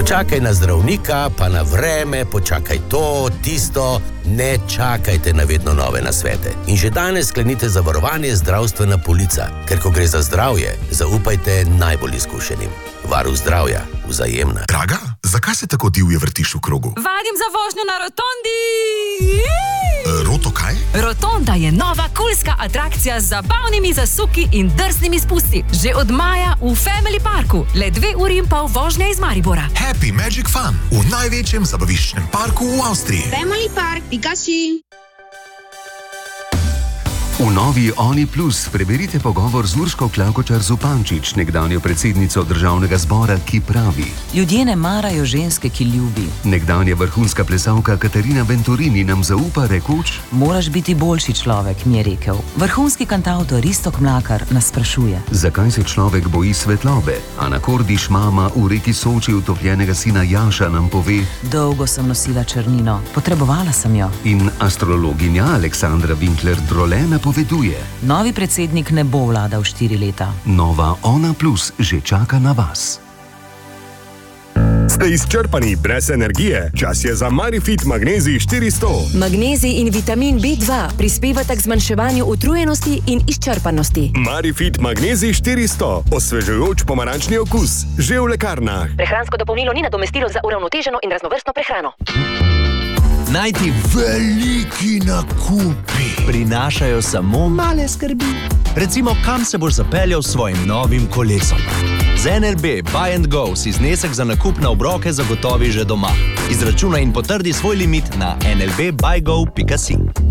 Počakaj na zdravnika, pa na vreme, počakaj to, tisto. Ne čakajte na vedno nove nasvete. In že danes sklenite zavarovanje zdravstvena polica, ker ko gre za zdravje, zaupajte najbolj izkušenim. Varuh zdravja, Vzajemna. Draga, zakaj se tako divje vrtiš v krogu? Vadim za vožnjo na rotondi! Roto kaj? Rotonda je nova kulska atrakcija z zabavnimi zasuki in drznimi spusti. Že od maja v Family Parku. Le 2 uri in pol vožnje iz Maribora. Happy Magic Fun v največjem zabaviščnem parku v Avstriji. Family Park, Pikachu. V novi Oni Plus preberite pogovor z Urško Klakočar Zupančič, nekdanjo predsednico Državnega zbora, ki pravi: Ljudje ne marajo ženske, ki ljubi. Nekdanja vrhunska plesalka Katarina Venturini nam zaupa rekoč: Moraš biti boljši človek, mi je rekel. Vrhunski kantavtor Iztok Mlakar nas sprašuje: Zakaj se človek boji svetlobe? Ana Kordiš, mama v reki Soči utopljenega sina Jaša, nam pove: Dolgo sem nosila črnino, potrebovala sem jo. In astrologinja Aleksandra Winkler-Drole poveduje: Novi predsednik ne bo vladal 4 leta. Nova Ona Plus že čaka na vas. Ste izčrpani brez energije? Čas je za Marifit Magnezij 400. Magnezij in vitamin B2 prispevata k zmanjševanju utrujenosti in izčrpanosti. Marifit Magnezij 400. Osvežujoč pomarančni okus. Že v lekarnah. Prehransko dopolnilo ni nadomestilo za uravnoteženo in raznovrstno prehrano. Najti veliki nakupi prinašajo samo male skrbi. Recimo, kam se boš zapeljal s svojim novim kolesom. Z NLB Buy and Go si znesek za nakup na obroke zagotovi že doma. Izračunaj in potrdi svoj limit na nlbbuygo.si.